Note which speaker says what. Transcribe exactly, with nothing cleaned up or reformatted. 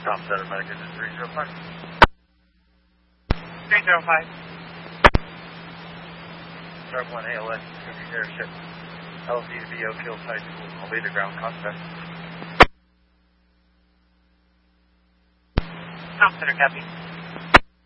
Speaker 1: Tom Center, Medical three zero five.
Speaker 2: three zero five.
Speaker 1: Start one A L S, airship. L Z V O kill site. I'll be the ground contact.
Speaker 2: Tom Center, copy.